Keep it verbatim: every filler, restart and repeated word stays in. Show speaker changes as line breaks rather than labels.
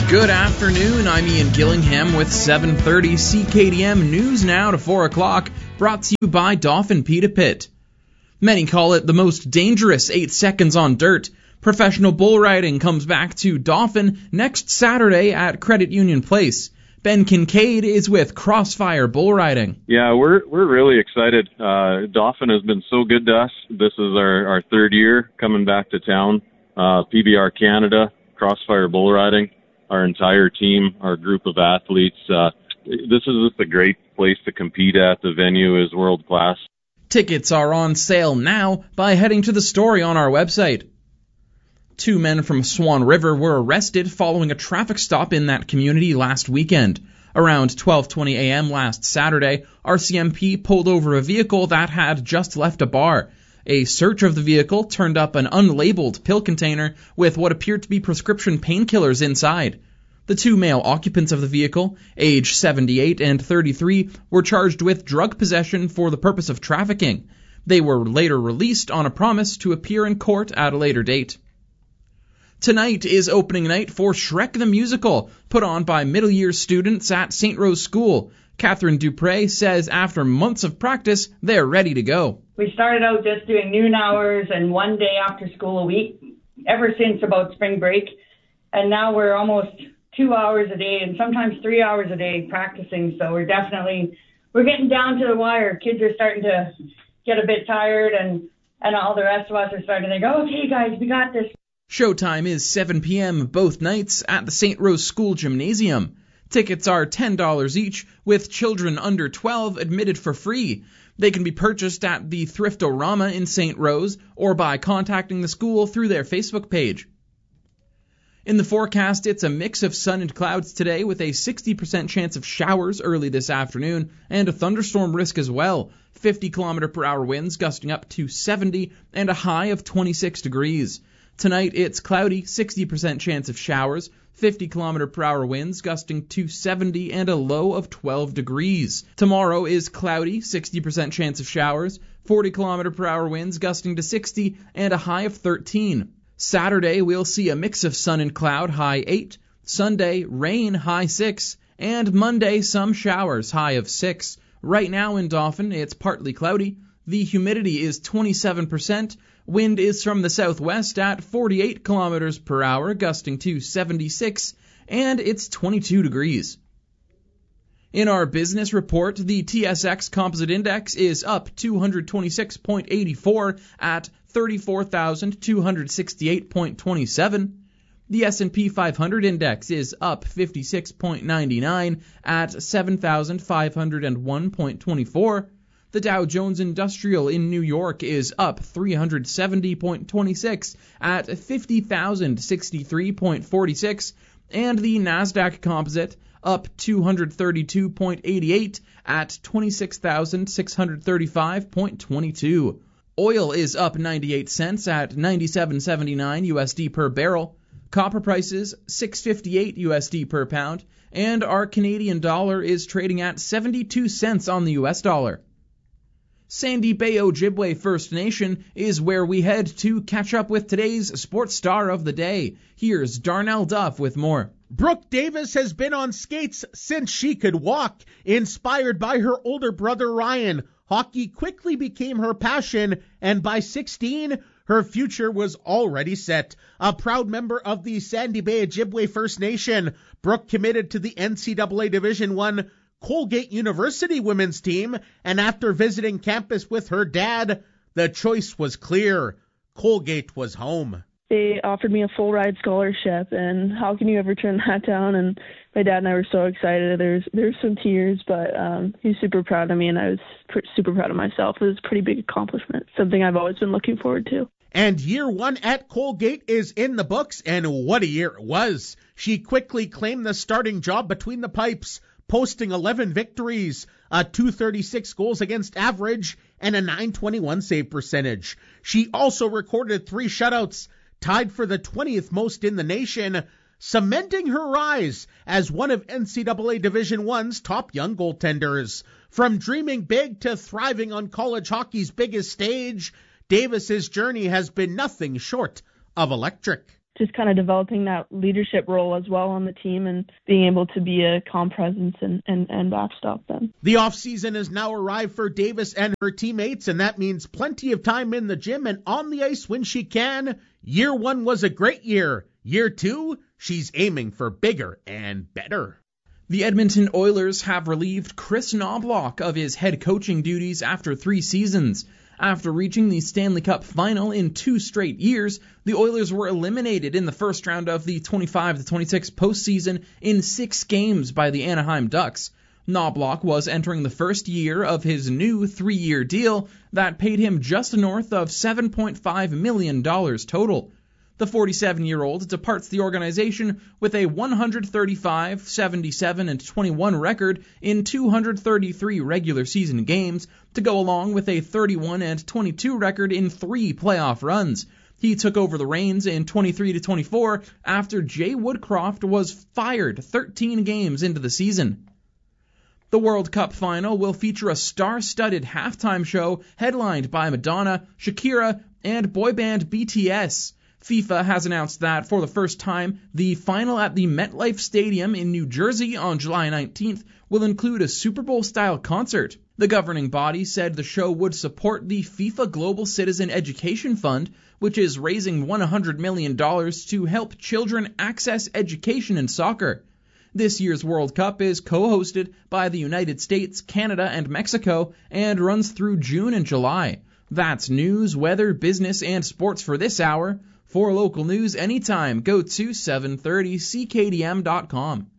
Good afternoon, I'm Ian Gillingham with seven thirty C K D M News Now to four o'clock, brought to you by Dauphin Pita Pit. Many call it the most dangerous eight seconds on dirt. Professional bull riding comes back to Dauphin next Saturday at Credit Union Place. Ben Kincaid is with Crossfire Bull Riding.
Yeah, we're we're really excited. Uh, Dauphin has been so good to us. This is our, our third year coming back to town. Uh, P B R Canada, Crossfire Bull Riding, our entire team, our group of athletes. Uh, this is just a great place to compete at. The venue is world class.
Tickets are on sale now by heading to the story on our website. Two men from Swan River were arrested following a traffic stop in that community last weekend. Around twelve twenty a.m. last Saturday, R C M P pulled over a vehicle that had just left a bar. A search of the vehicle turned up an unlabeled pill container with what appeared to be prescription painkillers inside. The two male occupants of the vehicle, age seventy-eight and thirty-three, were charged with drug possession for the purpose of trafficking. They were later released on a promise to appear in court at a later date. Tonight is opening night for Shrek the Musical, put on by middle year students at Saint Rose School. Catherine Dupre says after months of practice, they're ready to go.
We started out just doing noon hours and one day after school a week, ever since about spring break. And now we're almost two hours a day and sometimes three hours a day practicing. So we're definitely, we're getting down to the wire. Kids are starting to get a bit tired and, and all the rest of us are starting to go, okay guys, we got this.
Showtime is seven p.m. both nights at the Saint Rose School Gymnasium. Tickets are ten dollars each, with children under twelve admitted for free. They can be purchased at the Thriftorama in Saint Rose or by contacting the school through their Facebook page. In the forecast, it's a mix of sun and clouds today with a sixty percent chance of showers early this afternoon and a thunderstorm risk as well. fifty kilometer per hour winds gusting up to seventy and a high of twenty-six degrees. Tonight, it's cloudy, sixty percent chance of showers, fifty kilometer per hour winds gusting to seventy and a low of twelve degrees. Tomorrow is cloudy, sixty percent chance of showers, forty kilometer per hour winds gusting to sixty and a high of thirteen. Saturday, we'll see a mix of sun and cloud, high eight. Sunday, rain, high six. And Monday, some showers, high of six. Right now in Dauphin, it's partly cloudy. The humidity is twenty-seven percent. Wind is from the southwest at forty-eight kilometers per hour, gusting to seventy-six, and it's twenty-two degrees. In our business report, the T S X Composite Index is up two hundred twenty-six point eight four at thirty-four thousand two hundred sixty-eight point two seven. The S and P five hundred Index is up fifty-six point nine nine at seven thousand five hundred one point two four. The Dow Jones Industrial in New York is up three hundred seventy point two six at fifty thousand sixty-three point four six, and the Nasdaq Composite up two hundred thirty-two point eight eight at twenty-six thousand six hundred thirty-five point two two. Oil is up ninety-eight cents at ninety-seven seventy-nine U S D per barrel. Copper prices six fifty-eight U S D per pound, and our Canadian dollar is trading at seventy-two cents on the U S dollar. Sandy Bay Ojibwe First Nation is where we head to catch up with today's sports star of the day. Here's Darnell Duff with more.
Brooke Davis has been on skates since she could walk. Inspired by her older brother Ryan, hockey quickly became her passion, and by sixteen, her future was already set. A proud member of the Sandy Bay Ojibwe First Nation, Brooke committed to the N C double A Division One Colgate University women's team, and after visiting campus with her dad, the choice was clear. Colgate was home.
They offered me a full ride scholarship, and how can you ever turn that down? And my dad and I were so excited. There's there's some tears, but um, he's super proud of me, and I was pr- super proud of myself. It was a pretty big accomplishment, something I've always been looking forward to.
And year one at Colgate is in the books, and what a year it was. She quickly claimed the starting job between the pipes, posting eleven victories, a two thirty-six goals against average, and a nine twenty-one save percentage. She also recorded three shutouts, tied for the twentieth most in the nation, cementing her rise as one of N C double A Division One's top young goaltenders. From dreaming big to thriving on college hockey's biggest stage, Davis's journey has been nothing short of electric.
just kind of developing that leadership role as well on the team and being able to be a calm presence and, and, and backstop them.
The offseason has now arrived for Davis and her teammates, and that means plenty of time in the gym and on the ice when she can. Year one was a great year. Year two, she's aiming for bigger and better.
The Edmonton Oilers have relieved Chris Knobloch of his head coaching duties after three seasons. After reaching the Stanley Cup final in two straight years, the Oilers were eliminated in the first round of the twenty-five to twenty-six postseason in six games by the Anaheim Ducks. Knobloch was entering the first year of his new three-year deal that paid him just north of seven point five million dollars total. The forty-seven-year-old departs the organization with a one thirty-five, seventy-seven, and twenty-one record in two hundred thirty-three regular season games to go along with a thirty-one and twenty-two record in three playoff runs. He took over the reins in twenty-three to twenty-four after Jay Woodcroft was fired thirteen games into the season. The World Cup final will feature a star-studded halftime show headlined by Madonna, Shakira, and boy band B T S. FIFA has announced that, for the first time, the final at the MetLife Stadium in New Jersey on July nineteenth will include a Super Bowl-style concert. The governing body said the show would support the FIFA Global Citizen Education Fund, which is raising one hundred million dollars to help children access education in soccer. This year's World Cup is co-hosted by the United States, Canada, and Mexico, and runs through June and July. That's news, weather, business, and sports for this hour. For local news anytime, go to seven thirty C K D M dot com.